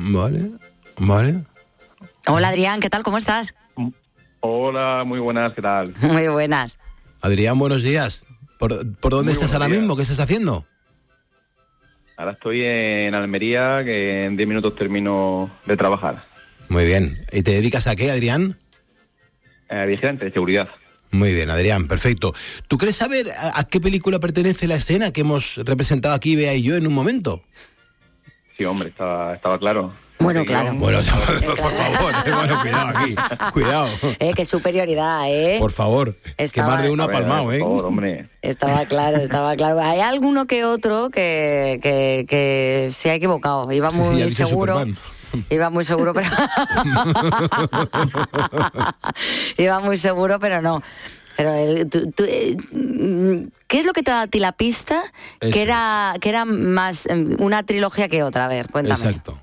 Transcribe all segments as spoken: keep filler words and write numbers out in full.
Vale, vale. Hola, Adrián, ¿qué tal? ¿Cómo estás? Hola, muy buenas, ¿qué tal? Muy buenas. Adrián, buenos días. ¿Por, por dónde Muy estás ahora días. mismo? ¿Qué estás haciendo? Ahora estoy en Almería, que en diez minutos termino de trabajar. Muy bien. ¿Y te dedicas a qué, Adrián? Eh, vigilante de seguridad. Muy bien, Adrián, perfecto. ¿Tú crees saber a, a qué película pertenece la escena que hemos representado aquí, Bea y yo, en un momento? Sí, hombre, estaba, estaba claro. Bueno, Así que, claro. Bueno, Eh, por favor, eh, bueno, cuidado aquí, cuidado. Eh, qué superioridad, ¿eh? Por favor, Estaba- que más de uno a ha ver, palmado, por ¿eh? favor, hombre. Estaba claro, estaba claro. Hay alguno que otro que, que, que se ha equivocado. Iba Sí, muy sí, ha dicho seguro. Superman. Iba muy seguro, pero... Iba muy seguro, pero no. Pero el- tú- tú, eh, ¿qué es lo que te da a ti la pista Eso que era, que era más eh, una trilogía que otra? A ver, cuéntame. Exacto.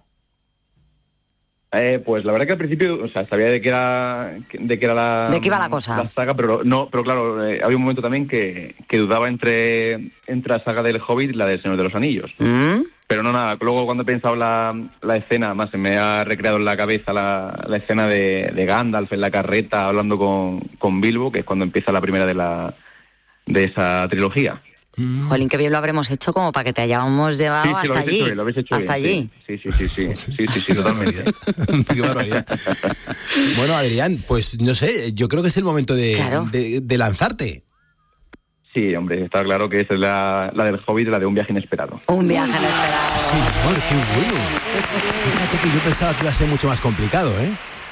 Eh, pues la verdad que al principio, o sea, sabía de qué era, de qué era la, ¿De qué iba la cosa? la saga, pero no, pero claro, eh, había un momento también que, que dudaba entre, entre la saga del Hobbit y la del Señor de los Anillos. ¿Mm? Pero no nada, luego cuando he pensado la, la escena, más se me ha recreado en la cabeza la, la escena de, de Gandalf en la carreta hablando con, con Bilbo, que es cuando empieza la primera de la de esa trilogía. Mm. Jolín, qué bien lo habremos hecho como para que te hayamos llevado Sí, sí, hasta lo habéis allí. hecho bien, lo habéis hecho hasta bien, allí. Sí, sí, sí, sí, sí, sí, sí, sí, totalmente. Qué barbaridad. Bueno, Adrián, pues no sé, yo creo que es el momento de, Claro. de, de lanzarte. Sí, hombre, está claro que esa es la, la del Hobbit, la de un viaje inesperado. Un viaje inesperado. Señor, qué bueno. Fíjate que yo pensaba que iba a ser mucho más complicado, ¿eh?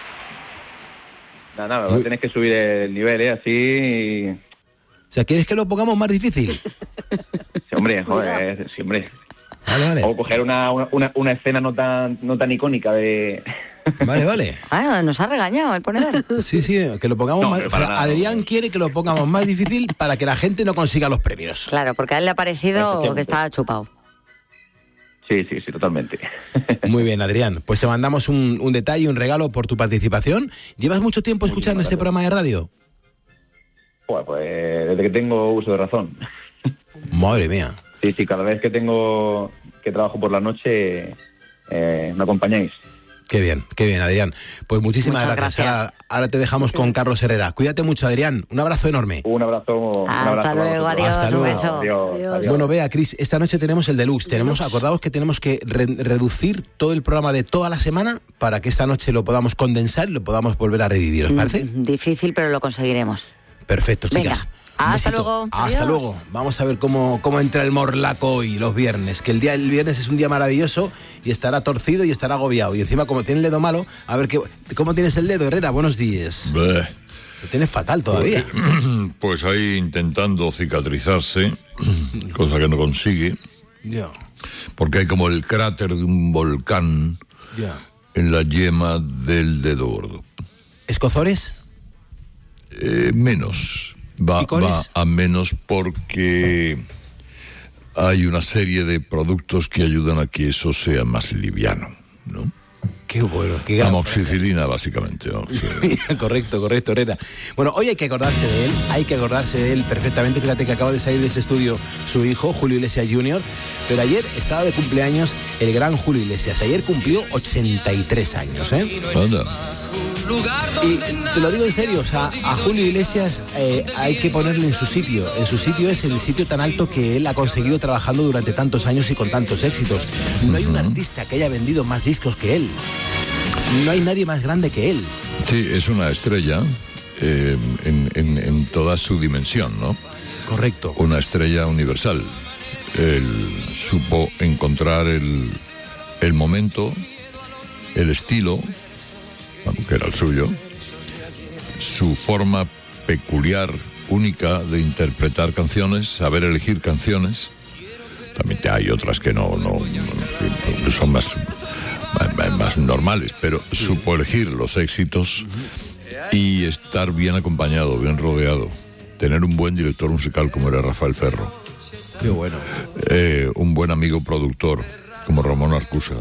Nada, nada, Uy. tienes que subir el nivel, ¿eh? Así... O sea, ¿quieres que lo pongamos más difícil? Sí, hombre, joder, sí, hombre. Vale, vale. O coger una, una, una escena no tan, no tan icónica de... Vale, vale. Ah, nos ha regañado el ponedor. Sí, sí, que lo pongamos No, más... pero o sea, para nada, Adrián no. quiere que lo pongamos más difícil para que la gente no consiga los premios. Claro, porque a él le ha parecido Efectivamente. que estaba chupado. Sí, sí, sí, totalmente. Muy bien, Adrián. Pues te mandamos un, un detalle, un regalo por tu participación. ¿Llevas mucho tiempo escuchando Muchísimas este programa de radio? Pues, pues desde que tengo uso de razón. Madre mía. Sí, sí, cada vez que tengo que trabajo por la noche eh, me acompañáis. Qué bien, qué bien, Adrián. Pues muchísimas Muchas gracias. gracias. Ahora, ahora te dejamos con Carlos Herrera. Cuídate mucho, Adrián. Un abrazo enorme. Un abrazo. un Hasta abrazo para luego, vosotros. adiós, Hasta un luego. beso. Adiós, Adiós. adiós. Bueno, vea, Cris, esta noche tenemos el deluxe. Tenemos, acordaos que tenemos que re- reducir todo el programa de toda la semana para que esta noche lo podamos condensar y lo podamos volver a revivir. ¿Os parece? Mm, Difícil, pero lo conseguiremos. Perfecto, Venga, chicas. hasta Un besito. luego. Hasta Adiós. luego. Vamos a ver cómo, cómo entra el morlaco hoy, los viernes. Que el día el viernes es un día maravilloso y estará torcido y estará agobiado. Y encima, como tiene el dedo malo, a ver qué, cómo tienes el dedo, Herrera. Buenos días. Bleh. Lo tienes fatal todavía. Pues ahí intentando cicatrizarse, cosa que no consigue, Ya, porque hay como el cráter de un volcán ya. en la yema del dedo gordo. ¿Escozores? Eh, menos, va, ¿Picones? va a menos porque hay una serie de productos que ayudan a que eso sea más liviano, ¿no? Qué bueno, qué gran Amoxicilina, básicamente, ¿no? Sí. Correcto, correcto, Herrera. Bueno, hoy hay que acordarse de él, hay que acordarse de él perfectamente. Fíjate que acaba de salir de ese estudio su hijo, Julio Iglesias junior Pero ayer estaba de cumpleaños el gran Julio Iglesias. Ayer cumplió ochenta y tres años, ¿eh? Anda. Y te lo digo en serio, o sea, a Julio Iglesias eh, hay que ponerle en su sitio. En su sitio es el sitio tan alto que él ha conseguido trabajando durante tantos años y con tantos éxitos. No hay un artista que haya vendido más discos que él. No hay nadie más grande que él. Sí, es una estrella eh, en, en, en toda su dimensión, ¿no? Correcto. Una estrella universal. Él supo encontrar el, el momento, el estilo, que era el suyo, su forma peculiar, única de interpretar canciones, saber elegir canciones. También hay otras que no, no, no son más, más, más normales, pero supo elegir los éxitos y estar bien acompañado, bien rodeado. Tener un buen director musical como era Rafael Ferro. Qué bueno. Eh, un buen amigo productor como Ramón Arcusa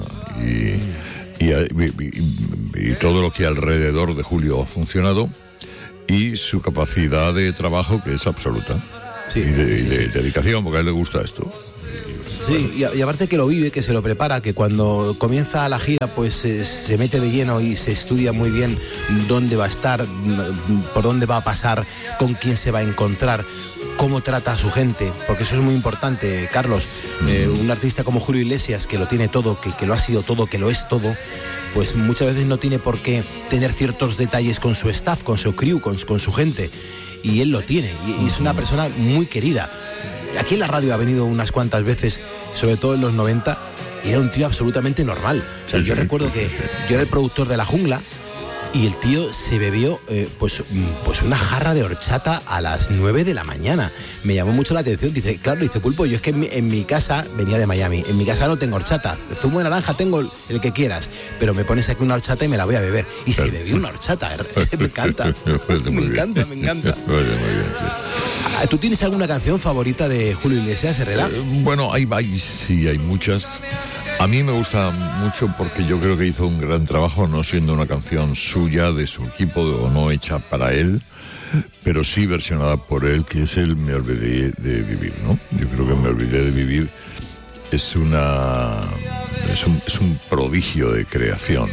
y, y, y, y, y todo lo que alrededor de Julio ha funcionado y su capacidad de trabajo que es absoluta. Sí, y de, sí, y de sí. dedicación, porque a él le gusta esto. Sí, y, y aparte que lo vive, que se lo prepara, que cuando comienza la gira pues eh, se mete de lleno y se estudia muy bien dónde va a estar, por dónde va a pasar, con quién se va a encontrar, cómo trata a su gente, porque eso es muy importante, Carlos. Eh, un artista como Julio Iglesias, que lo tiene todo, que, que lo ha sido todo, que lo es todo, pues muchas veces no tiene por qué tener ciertos detalles con su staff, con su crew, con, con su gente, y él lo tiene, y, y es una persona muy querida. Aquí en la radio ha venido unas cuantas veces, sobre todo en los noventa, y era un tío absolutamente normal. O sea, Sí, yo sí, recuerdo sí, que sí, sí. yo era el productor de La Jungla y el tío se bebió eh, pues, mm, pues una jarra de horchata a las nueve de la mañana. Me llamó mucho la atención. Dice, claro, dice Pulpo, yo es que en mi, en mi casa, venía de Miami, en mi casa no tengo horchata. Zumo de naranja tengo el, el que quieras, pero me pones aquí una horchata y me la voy a beber. Y se bebió una horchata. Me encanta. Me encanta, me encanta. Muy bien, muy bien, sí. ¿Tú tienes alguna canción favorita de Julio Iglesias, Herrera? Eh, bueno, hay, hay, sí, hay muchas. A mí me gusta mucho porque yo creo que hizo un gran trabajo, no siendo una canción suya, de su equipo, o no hecha para él, pero sí versionada por él, que es el Me olvidé de vivir, ¿no? Yo creo que Me olvidé de vivir es una es un, es un prodigio de creación,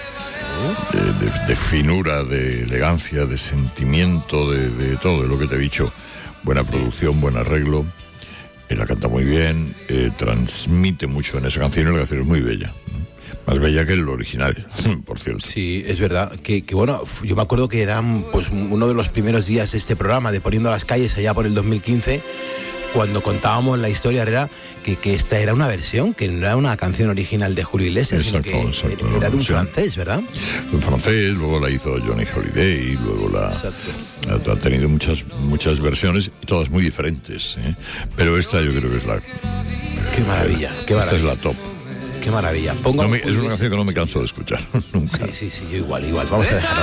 ¿no? de, de, de finura, de elegancia, de sentimiento, de, de todo, de lo que te he dicho. Buena producción, buen arreglo. Él la canta muy bien, eh, transmite mucho en esa canción, y la canción es muy bella. Más bella que el original, por cierto. Sí, es verdad. Que, que bueno, yo me acuerdo que era pues, uno de los primeros días de este programa, de Poniendo las Calles, allá por el dos mil quince, cuando contábamos la historia, era que, que esta era una versión, que no era una canción original de Julio Iglesias, Exacto, sino que exacto, era de un sí. francés, ¿verdad? En francés, luego la hizo Johnny Holiday, luego la ha, ha tenido muchas muchas versiones, todas muy diferentes, ¿eh? Pero esta yo creo que es la... Qué maravilla, qué esta maravilla. es la top. Qué maravilla. Ponga No me- Julio es una Iglesias. canción que no me canso de escuchar, nunca. Sí, sí, sí, yo igual, igual. Vamos a dejarlo.